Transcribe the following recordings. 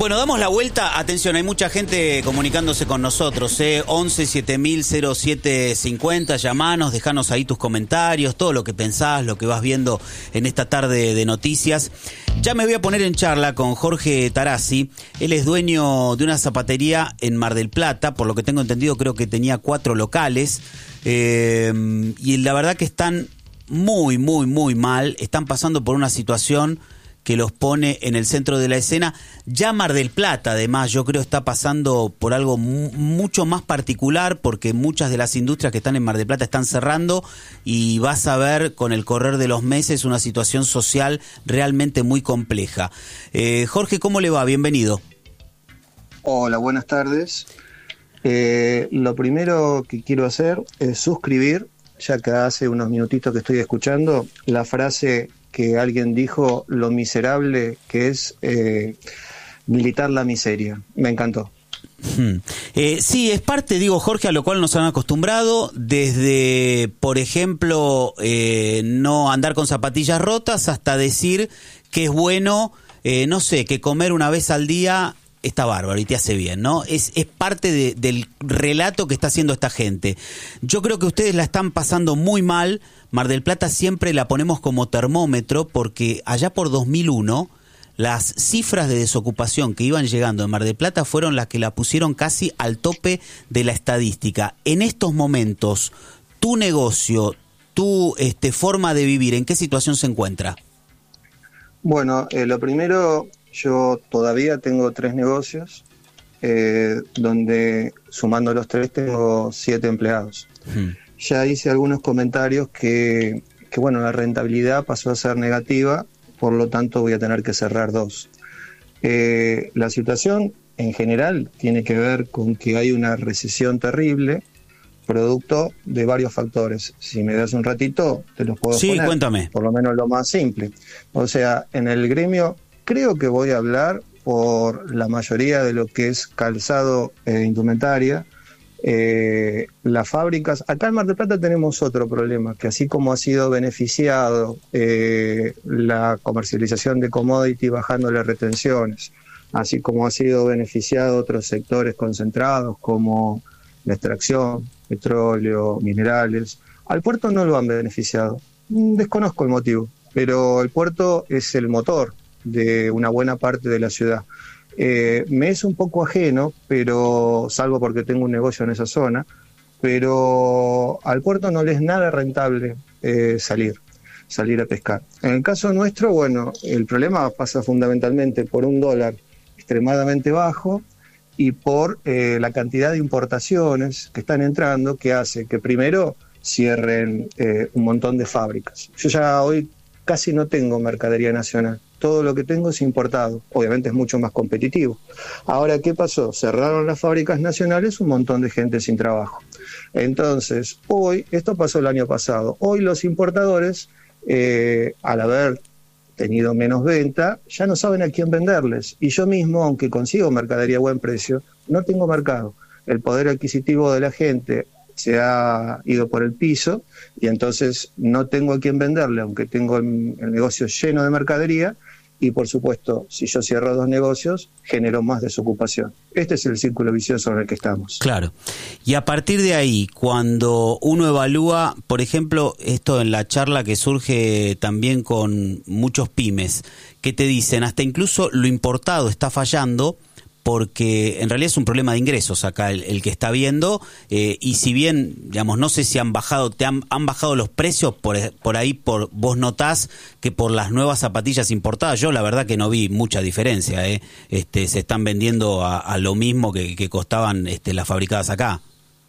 Bueno, damos la vuelta. Atención, hay mucha gente comunicándose con nosotros. 11 7000 0750. Llamanos, dejanos ahí tus comentarios, todo lo que pensás, lo que vas viendo en esta tarde de noticias. Ya me voy a poner en charla con Jorge Tarazzi. Él es dueño de una zapatería en Mar del Plata. Por lo que tengo entendido, creo que tenía 4 locales. Y la verdad que están muy mal. Están pasando por una situación que los pone en el centro de la escena. Ya Mar del Plata, además, yo creo está pasando por algo mucho más particular, porque muchas de las industrias que están en Mar del Plata están cerrando y vas a ver con el correr de los meses una situación social realmente muy compleja. Jorge, ¿cómo le va? Bienvenido. Hola, buenas tardes. Lo primero que quiero hacer es suscribir, ya que hace unos minutitos que estoy escuchando, la frase que alguien dijo, lo miserable que es militar la miseria. Me encantó. Sí, es parte, digo, Jorge, a lo cual nos han acostumbrado, desde, por ejemplo, no andar con zapatillas rotas, hasta decir que es bueno, no sé, que comer una vez al día está bárbaro y te hace bien, ¿no? Es parte del relato que está haciendo esta gente. Yo creo que ustedes la están pasando muy mal. Mar del Plata siempre la ponemos como termómetro porque allá por 2001 las cifras de desocupación que iban llegando en Mar del Plata fueron las que la pusieron casi al tope de la estadística. En estos momentos, tu negocio, tu forma de vivir, ¿en qué situación se encuentra? Bueno, lo primero, yo todavía tengo 3 negocios, donde sumando los 3 tengo 7 empleados. Ya hice algunos comentarios que bueno, la rentabilidad pasó a ser negativa, por lo tanto voy a tener que cerrar 2. La situación en general tiene que ver con que hay una recesión terrible, producto de varios factores. Si me das un ratito, te los puedo poner. Sí, cuéntame. Por lo menos lo más simple. O sea, en el gremio creo que voy a hablar por la mayoría de lo que es calzado e indumentaria. Las fábricas, acá en Mar del Plata tenemos otro problema, que así como ha sido beneficiado la comercialización de commodity bajando las retenciones, así como ha sido beneficiado otros sectores concentrados como la extracción, petróleo, minerales, al puerto no lo han beneficiado. Desconozco el motivo, pero el puerto es el motor de una buena parte de la ciudad. Me es un poco ajeno, pero salvo porque tengo un negocio en esa zona, pero al puerto no le es nada rentable salir a pescar. En el caso nuestro, bueno, el problema pasa fundamentalmente por un dólar extremadamente bajo y por la cantidad de importaciones que están entrando, que hace que primero cierren un montón de fábricas. Yo ya hoy casi no tengo mercadería nacional. Todo lo que tengo es importado. Obviamente es mucho más competitivo. Ahora, ¿qué pasó? Cerraron las fábricas nacionales, un montón de gente sin trabajo. Entonces, hoy, esto pasó el año pasado, hoy los importadores, al haber tenido menos venta, ya no saben a quién venderles. Y yo mismo, aunque consigo mercadería a buen precio, no tengo mercado. El poder adquisitivo de la gente se ha ido por el piso y entonces no tengo a quién venderle, aunque tengo el negocio lleno de mercadería. Y por supuesto, si yo cierro 2 negocios, genero más desocupación. Este es el círculo vicioso en el que estamos. Claro. Y a partir de ahí, cuando uno evalúa, por ejemplo, esto en la charla que surge también con muchos pymes, que te dicen, hasta incluso lo importado está fallando, porque en realidad es un problema de ingresos acá el que está viendo, y si bien, digamos, no sé si han bajado, han bajado los precios, por ahí vos notás que por las nuevas zapatillas importadas, yo la verdad que no vi mucha diferencia, se están vendiendo a lo mismo que costaban las fabricadas acá.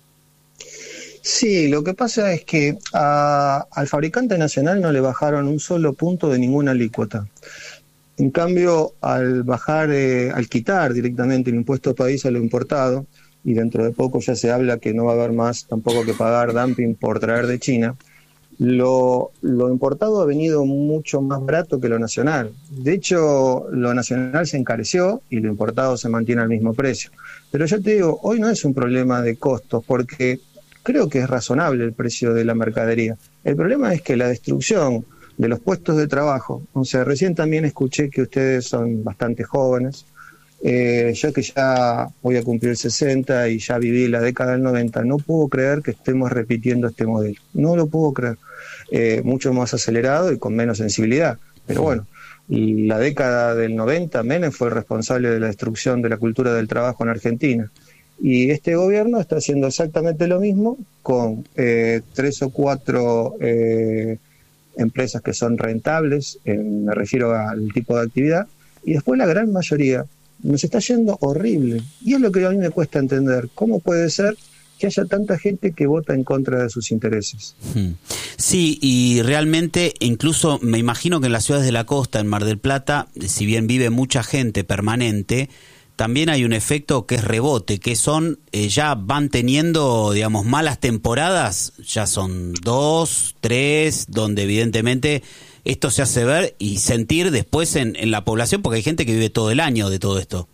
Sí, lo que pasa es que al fabricante nacional no le bajaron un solo punto de ninguna alícuota. En cambio, al quitar directamente el impuesto país a lo importado, y dentro de poco ya se habla que no va a haber más tampoco que pagar dumping por traer de China, lo importado ha venido mucho más barato que lo nacional. De hecho, lo nacional se encareció y lo importado se mantiene al mismo precio. Pero yo te digo, hoy no es un problema de costos, porque creo que es razonable el precio de la mercadería. El problema es que la destrucción de los puestos de trabajo, o sea, recién también escuché que ustedes son bastante jóvenes, Yo que ya voy a cumplir 60 y ya viví la década del 90, no puedo creer que estemos repitiendo este modelo. No lo puedo creer. Mucho más acelerado y con menos sensibilidad. Pero bueno, la década del 90, Menem fue el responsable de la destrucción de la cultura del trabajo en Argentina. Y este gobierno está haciendo exactamente lo mismo con 3 o 4 empresas que son rentables, me refiero al tipo de actividad, y después la gran mayoría nos está yendo horrible. Y es lo que a mí me cuesta entender. ¿Cómo puede ser que haya tanta gente que vota en contra de sus intereses? Sí, y realmente, incluso me imagino que en las ciudades de la costa, en Mar del Plata, si bien vive mucha gente permanente, también hay un efecto que es rebote, que son, ya van teniendo, digamos, malas temporadas, ya son 2, 3, donde evidentemente esto se hace ver y sentir después en la población, porque hay gente que vive todo el año de todo esto.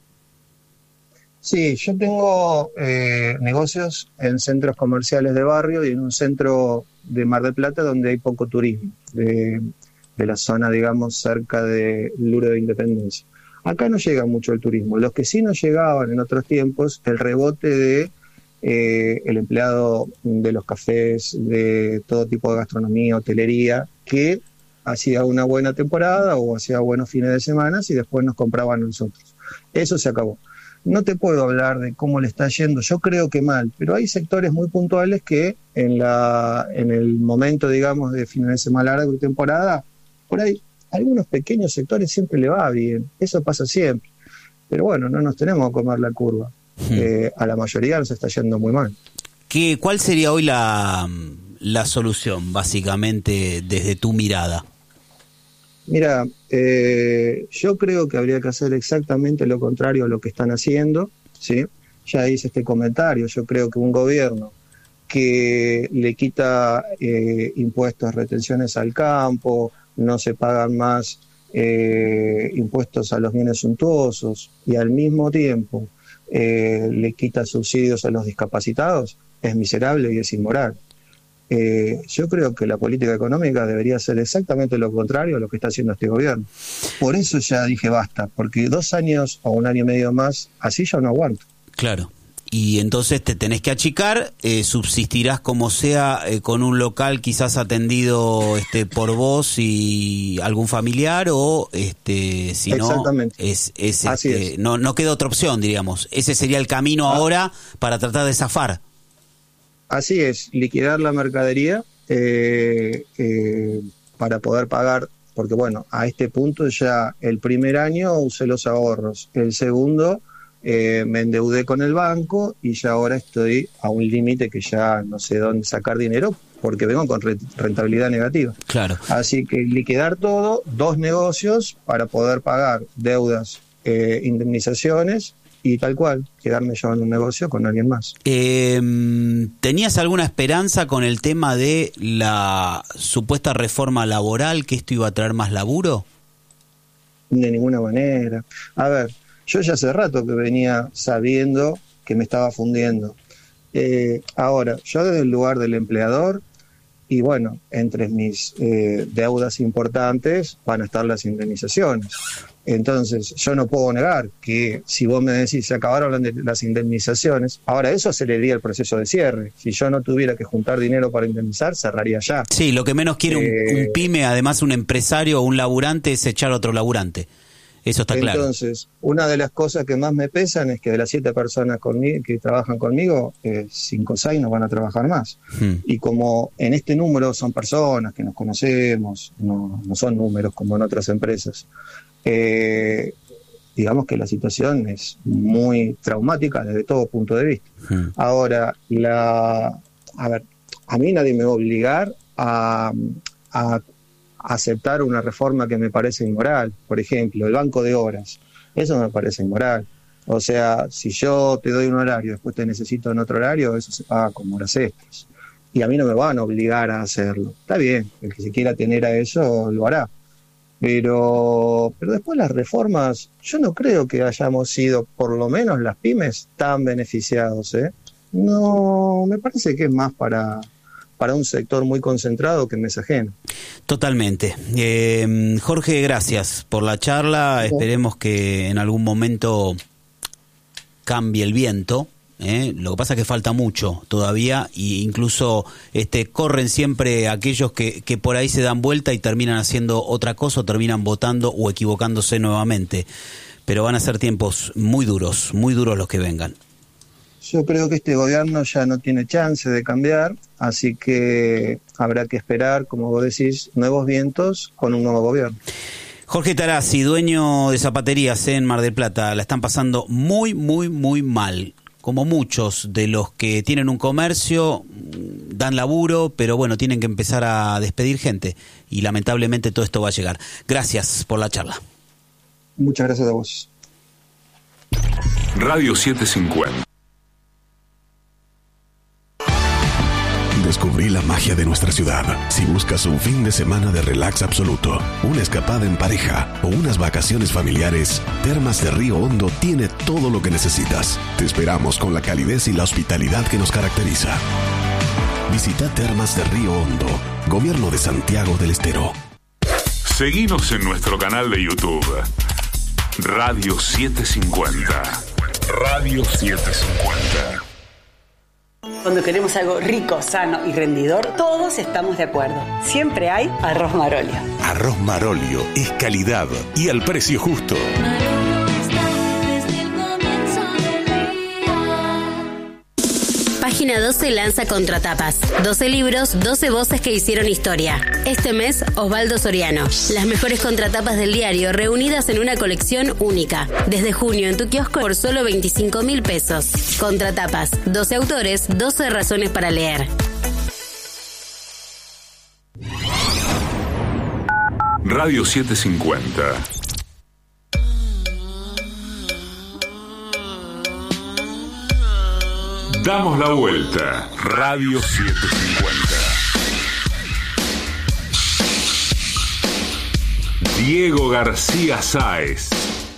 Sí, yo tengo negocios en centros comerciales de barrio y en un centro de Mar del Plata donde hay poco turismo, de la zona, digamos, cerca de Luro de Independencia. Acá no llega mucho el turismo. Los que sí nos llegaban en otros tiempos, el rebote de el empleado de los cafés, de todo tipo de gastronomía, hotelería, que hacía una buena temporada o hacía buenos fines de semana y después nos compraban nosotros. Eso se acabó. No te puedo hablar de cómo le está yendo, yo creo que mal, pero hay sectores muy puntuales que en el momento, digamos, de fines de semana larga de temporada, por ahí algunos pequeños sectores siempre le va bien, eso pasa siempre, pero bueno, no nos tenemos que comer la curva. A la mayoría nos está yendo muy mal. ¿Cuál sería hoy la solución, básicamente, desde tu mirada? Mira, yo creo que habría que hacer exactamente lo contrario a lo que están haciendo, ¿sí? Ya hice este comentario, yo creo que un gobierno que le quita impuestos, retenciones al campo, no se pagan más impuestos a los bienes suntuosos y al mismo tiempo le quita subsidios a los discapacitados, es miserable y es inmoral. Yo creo que la política económica debería ser exactamente lo contrario a lo que está haciendo este gobierno. Por eso ya dije basta, porque 2 años o 1 año y medio más, así ya no aguanto. Claro. Y entonces te tenés que achicar, subsistirás como sea con un local quizás atendido por vos y algún familiar o si no es no queda otra opción, digamos. Ese sería el camino ahora para tratar de zafar. Así es, liquidar la mercadería para poder pagar, porque bueno, a este punto ya el primer año usé los ahorros, el segundo me endeudé con el banco y ya ahora estoy a un límite que ya no sé dónde sacar dinero porque vengo con rentabilidad negativa. Claro. Así que liquidar todo, 2 negocios para poder pagar deudas, indemnizaciones y tal cual, quedarme yo en un negocio con alguien más. ¿Tenías alguna esperanza con el tema de la supuesta reforma laboral, que esto iba a traer más laburo? De ninguna manera. A ver, yo ya hace rato que venía sabiendo que me estaba fundiendo. Ahora, yo desde el lugar del empleador, y bueno, entre mis deudas importantes van a estar las indemnizaciones. Entonces, yo no puedo negar que si vos me decís se acabaron las indemnizaciones, ahora eso aceleraría el proceso de cierre. Si yo no tuviera que juntar dinero para indemnizar, cerraría ya. Sí, lo que menos quiere un pyme, además un empresario o un laburante, es echar a otro laburante. Eso está claro. Entonces, una de las cosas que más me pesan es que de las 7 personas que trabajan conmigo, 5 o 6 no van a trabajar más. Y como en este número son personas que nos conocemos, no son números como en otras empresas, digamos que la situación es muy traumática desde todo punto de vista. Ahora, a mí nadie me va a obligar a aceptar una reforma que me parece inmoral. Por ejemplo, el banco de horas, eso me parece inmoral. O sea, si yo te doy un horario, después te necesito en otro horario, eso se paga como horas extras. Y a mí no me van a obligar a hacerlo. Está bien, el que se quiera tener a eso lo hará. Pero después las reformas, yo no creo que hayamos sido, por lo menos las pymes, tan beneficiados, ¿eh? No, me parece que es más para un sector muy concentrado que mes ajeno. Totalmente. Jorge, gracias por la charla. Esperemos que en algún momento cambie el viento. Lo que pasa es que falta mucho todavía, e incluso corren siempre aquellos que por ahí se dan vuelta y terminan haciendo otra cosa, o terminan votando o equivocándose nuevamente. Pero van a ser tiempos muy duros los que vengan. Yo creo que este gobierno ya no tiene chance de cambiar, así que habrá que esperar, como vos decís, nuevos vientos con un nuevo gobierno. Jorge Tarazzi, dueño de zapaterías en Mar del Plata, la están pasando muy mal. Como muchos de los que tienen un comercio, dan laburo, pero bueno, tienen que empezar a despedir gente y lamentablemente todo esto va a llegar. Gracias por la charla. Muchas gracias a vos. Radio 750. Descubrí la magia de nuestra ciudad. Si buscas un fin de semana de relax absoluto, una escapada en pareja o unas vacaciones familiares, Termas de Río Hondo tiene todo lo que necesitas. Te esperamos con la calidez y la hospitalidad que nos caracteriza. Visita Termas de Río Hondo, Gobierno de Santiago del Estero. Seguinos en nuestro canal de YouTube. Radio 750. Radio 750. Cuando queremos algo rico, sano y rendidor, todos estamos de acuerdo. Siempre hay Arroz Marolio. Arroz Marolio es calidad y al precio justo. Página 12 lanza Contratapas. 12 libros, 12 voces que hicieron historia. Este mes, Osvaldo Soriano. Las mejores contratapas del diario reunidas en una colección única. Desde junio en tu kiosco por solo 25.000 pesos. Contratapas. 12 autores, 12 razones para leer. Radio 750. Damos la vuelta. Radio 750. Diego García Sáez.